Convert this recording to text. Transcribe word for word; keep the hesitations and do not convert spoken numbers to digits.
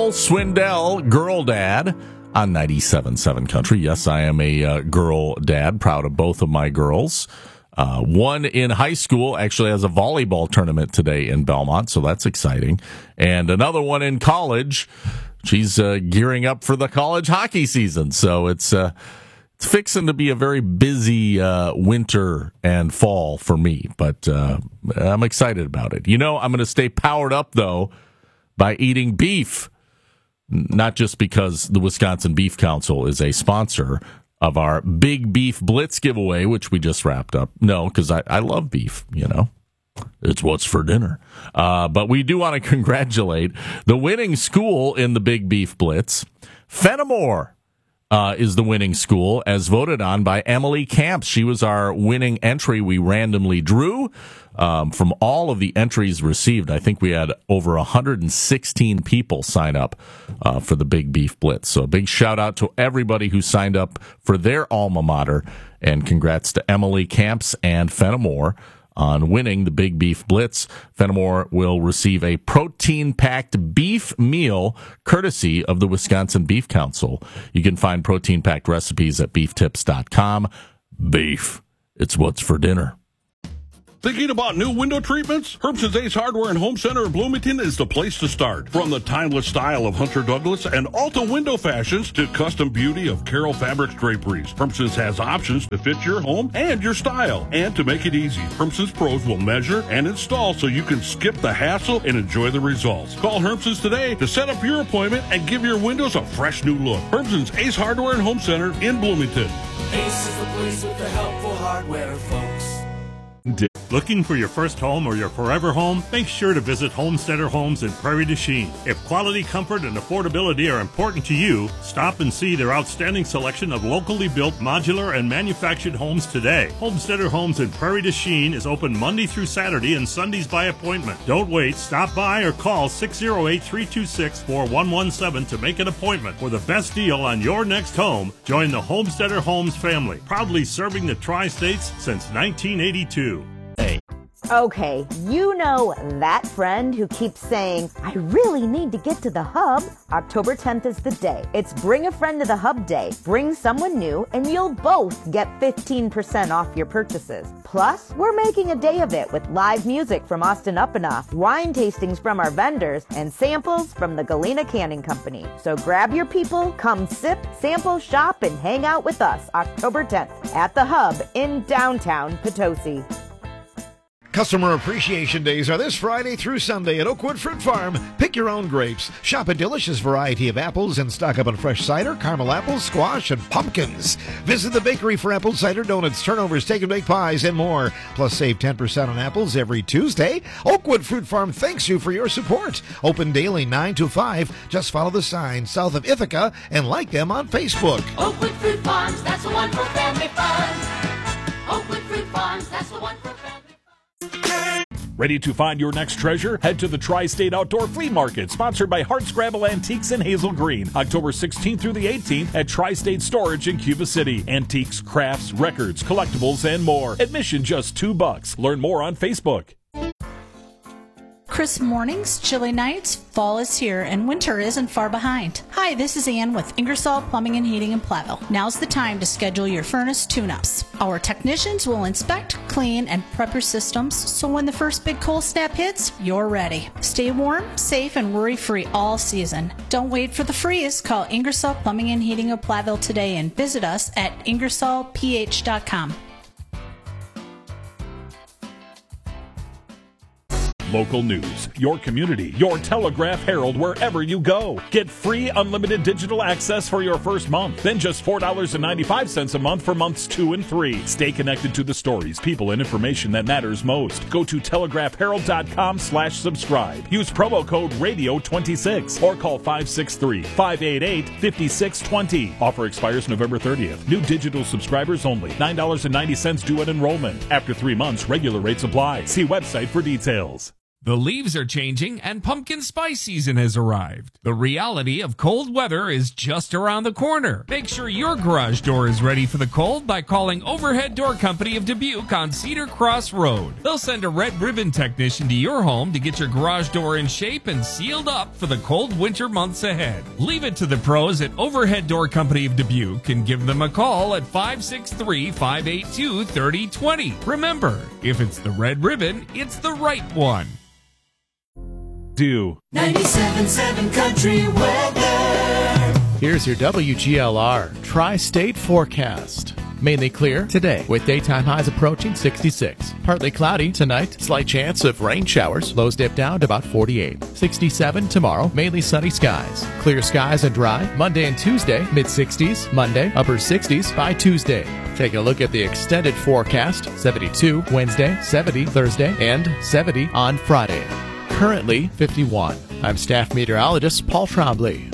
Paul Swindell, Girl Dad, on ninety-seven point seven Country. Yes, I am a uh, girl dad, proud of both of my girls. Uh, one in high school actually has a volleyball tournament today in Belmont, so that's exciting. And another one in college. She's uh, gearing up for the college hockey season, so it's uh, it's fixing to be a very busy uh, winter and fall for me, but uh, I'm excited about it. You know, I'm going to stay powered up, though, by eating beef, not just because the Wisconsin Beef Council is a sponsor of our Big Beef Blitz giveaway, which we just wrapped up. No, because I, I love beef, you know. It's what's for dinner. Uh, but we do want to congratulate the winning school in the Big Beef Blitz. Fenimore uh, is the winning school, as voted on by Emily Camps. She was our winning entry we randomly drew. Um, from all of the entries received, I think we had over one hundred sixteen people sign up uh, for the Big Beef Blitz. So a big shout out to everybody who signed up for their alma mater, and congrats to Emily Camps and Fenimore on winning the Big Beef Blitz. Fenimore will receive a protein-packed beef meal courtesy of the Wisconsin Beef Council. You can find protein-packed recipes at beef tips dot com. Beef, it's what's for dinner. Thinking about new window treatments? Herbson's Ace Hardware and Home Center in Bloomington is the place to start. From the timeless style of Hunter Douglas and Alta window fashions to custom beauty of Carroll Fabrics draperies, Herbson's has options to fit your home and your style. And to make it easy, Herbson's pros will measure and install so you can skip the hassle and enjoy the results. Call Herbson's today to set up your appointment and give your windows a fresh new look. Herbson's Ace Hardware and Home Center in Bloomington. Ace is the place with the helpful hardware, folks. Looking for your first home or your forever home? Make sure to visit Homesteader Homes in Prairie du Chien. If quality, comfort, and affordability are important to you, stop and see their outstanding selection of locally built modular and manufactured homes today. Homesteader Homes in Prairie du Chien is open Monday through Saturday and Sundays by appointment. Don't wait. Stop by or call six oh eight, three two six, four one one seven to make an appointment for the best deal on your next home. Join the Homesteader Homes family, proudly serving the Tri-States since nineteen eighty-two. Okay, you know that friend who keeps saying, I really need to get to the Hub? October tenth is the day. It's Bring a Friend to the Hub Day. Bring someone new and you'll both get fifteen percent off your purchases. Plus, we're making a day of it with live music from Austin Upanoff, wine tastings from our vendors, and samples from the Galena Canning Company. So grab your people, come sip, sample, shop, and hang out with us October tenth at the Hub in downtown Potosi. Customer Appreciation Days are this Friday through Sunday at Oakwood Fruit Farm. Pick your own grapes. Shop a delicious variety of apples and stock up on fresh cider, caramel apples, squash, and pumpkins. Visit the bakery for apple cider donuts, turnovers, take and bake pies, and more. Plus, save ten percent on apples every Tuesday. Oakwood Fruit Farm thanks you for your support. Open daily nine to five. Just follow the signs south of Ithaca and like them on Facebook. Oakwood Fruit Farms, that's the one for family fun. Oakwood Fruit Farms, that's the one for family fun. Ready to find your next treasure? Head to the Tri-State Outdoor Flea Market, sponsored by Hardscrabble Antiques in Hazel Green, October sixteenth through the eighteenth at Tri-State Storage in Cuba City. Antiques, crafts, records, collectibles, and more. Admission just two bucks. Learn more on Facebook. Crisp mornings, chilly nights, fall is here, and winter isn't far behind. Hi, this is Ann with Ingersoll Plumbing and Heating in Platteville. Now's the time to schedule your furnace tune-ups. Our technicians will inspect, clean, and prep your systems, so when the first big cold snap hits, you're ready. Stay warm, safe, and worry-free all season. Don't wait for the freeze. Call Ingersoll Plumbing and Heating of Platteville today and visit us at ingersoll p h dot com. Local news, your community, your Telegraph Herald wherever you go. Get free unlimited digital access for your first month. Then just four dollars and ninety-five cents a month for months two and three. Stay connected to the stories, people, and information that matters most. Go to telegraph herald dot com slash subscribe. Use promo code radio twenty-six or call five six three, five eight eight, five six two zero. Offer expires November thirtieth. New digital subscribers only. nine dollars and ninety cents due at enrollment. After three months, regular rates apply. See website for details. The leaves are changing and pumpkin spice season has arrived. The reality of cold weather is just around the corner. Make sure your garage door is ready for the cold by calling Overhead Door Company of Dubuque on Cedar Cross Road. They'll send a red ribbon technician to your home to get your garage door in shape and sealed up for the cold winter months ahead. Leave it to the pros at Overhead Door Company of Dubuque and give them a call at five six three, five eight two, three oh two oh. Remember, if it's the red ribbon, it's the right one. Do ninety-seven point seven Country Weather. Here's your W G L R Tri-State Forecast. Mainly clear today with daytime highs approaching sixty-six. Partly cloudy tonight. Slight chance of rain showers. Lows dip down to about forty-eight. sixty-seven tomorrow. Mainly sunny skies. Clear skies and dry. Monday and Tuesday, mid-sixties. Monday, upper sixties by Tuesday. Take a look at the extended forecast. seventy-two Wednesday, seventy Thursday, and seventy on Friday. Currently fifty-one. I'm staff meteorologist Paul Trombley.